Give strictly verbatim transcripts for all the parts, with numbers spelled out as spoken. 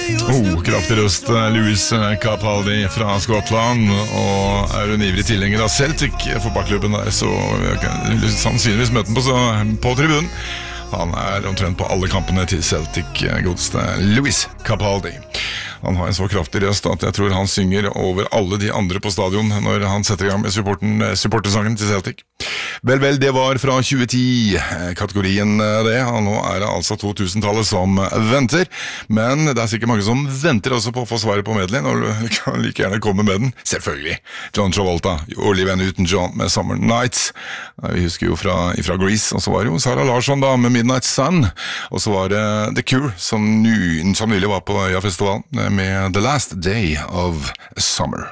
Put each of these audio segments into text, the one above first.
Oh, kraftig røst, Louis Capaldi fra Skottland. Og er hun ivrig tilhenger av Celtic fotballklubben der, så jeg vil sannsynligvis møte den på, så, på tribunen. Han er omtrent på alle kampene til Celtic, godeste Louis Capaldi. Han har en så kraftig røst at jeg tror han synger over alle de andre på stadion når han setter i gang med supporten, supportersangen til Celtic. Vel, vel, det var fra tjue ti-kategorien det, og nå er det altså to tusen-tallet som venter. Men det er sikkert mange som venter også på å få svaret på medleyen, og du kan like gjerne komme med den. Selvfølgelig. John Travolta, Olivia Newton-John med Summer Nights. Vi husker jo fra, fra Grease, og så var det jo Sarah Larsson da med Midnight Sun, og så var det The Cure som, ny, som nylig var på Øya-festivalen med The Last Day of Summer.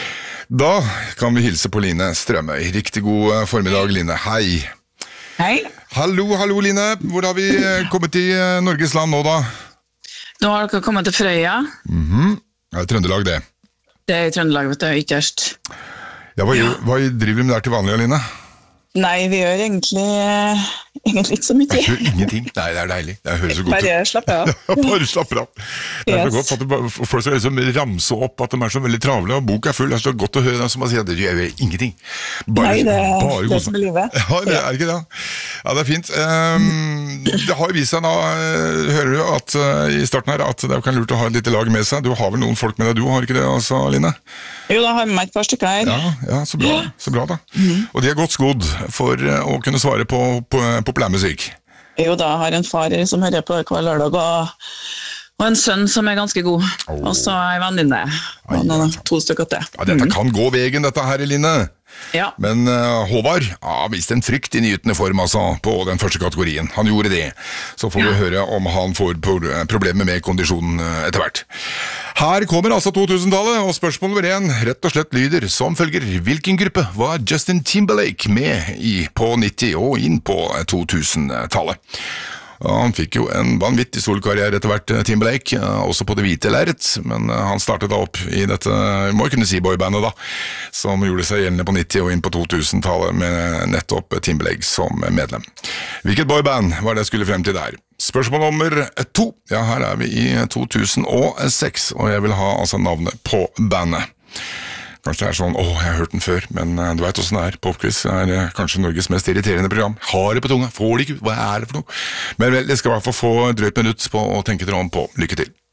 Da kan vi hilse på Line Strømøy. Riktig god formiddag, Line. Hei. Hei. Hallo, hallo, Line. Hvor har vi kommet til Norges land nå, da? Nå har dere kommet til Frøya. Mhm. Ja, det er Trøndelag, det. Det er i Trøndelag, vet du, ytterst. Ja, hva, ja. hva driver vi med der til vanlig, Line? Nei, vi gjør egentlig, egentlig ikke så mye. Jeg gjør ingenting. Nei, det er deilig. Det høres så godt ut. Bare slapp av. Bare slapp av. Det er så godt for at folk skal liksom ramse opp at de er så veldig travle, og bok er full. Det er så godt å høre dem som bare sier at det gjør ingenting. Bare, Nei, det er bare det som er livet. Ja, det er ikke det. Ja, det er fint. Um, det har jo vist seg da, hører du at uh, i starten her, at det kan lurt å ha et lite lag med seg. Du har vel noen folk med deg, du har ikke det også, Line? Jo, da har jeg med meg et par stykker her. Ja, ja, så bra, så bra da. Mm. Og de er godt skodd for å kunne svare på, på populærmusikk. Jo, da har jeg en far som hører på hver lørdag, og, og en sønn som er ganske god. Oh. Og så er en venninne, og noen, to stykker til. Ja, dette kan gå veien, dette her, Line. Ja. Men uh, Håvard ja, viste en frykt i nyhetene form altså, på den første kategorien. Han gjorde det. Så får vi ja. høre om han får problemer med kondisjonen uh, etter hvert. Her kommer altså to tusen-tallet, og spørsmål nummer én rett og slett lyder som følger. Hvilken gruppe var Justin Timberlake med i på nitti og inn på to tusen-tallet? Ja, han fikk jo en vanvittig solkarriere etter hvert, Timberlake, også på det hvite lerret, men han startet da opp i dette, må jeg kunne si boybandet da, som gjorde seg gjeldende på nitti og inn på to tusen-tallet med nettopp Timberlake som medlem. Hvilket boyband var det jeg skulle frem til der? Spørsmål nummer to. Ja, her er vi i to tusen og seks, og jeg vil ha altså navnet på bandet. Kanskje det er sånn, åh, jeg har hørt den før, men du vet hvordan det er. Popquiz er kanskje Norges mest irriterende program. Har det på tunga, får det ikke ut, hva er det for noe? Men vel, jeg skal i hvert fall få drøyt minutt på å tenke dere om på. Lykke til.